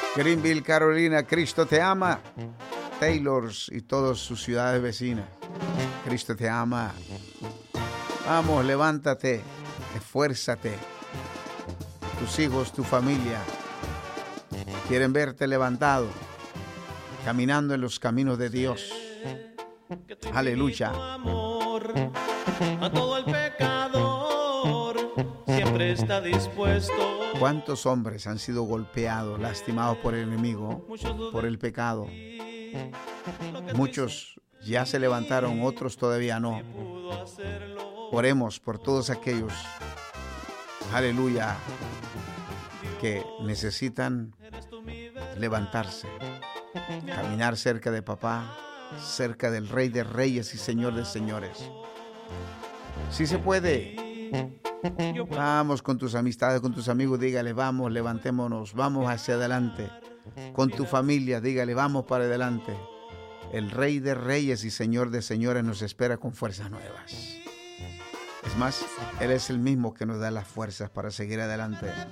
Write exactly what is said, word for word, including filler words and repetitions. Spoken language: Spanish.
Greenville, Carolina, Cristo te ama. Taylors y todas sus ciudades vecinas. Cristo te ama. Vamos, levántate, esfuérzate. Tus hijos, tu familia quieren verte levantado, caminando en los caminos de Dios. Aleluya. A todo el pecador siempre está dispuesto. ¿Cuántos hombres han sido golpeados, lastimados por el enemigo, por el pecado? Muchos ya se levantaron, otros todavía no. Oremos por todos aquellos, aleluya, que necesitan levantarse, caminar cerca de papá, cerca del Rey de Reyes y Señor de Señores. Sí se puede. Vamos con tus amistades, con tus amigos, dígale, vamos, levantémonos, vamos hacia adelante. Con tu familia, dígale, vamos para adelante. El Rey de Reyes y Señor de Señores nos espera con fuerzas nuevas. Es más, Él es el mismo que nos da las fuerzas para seguir adelante.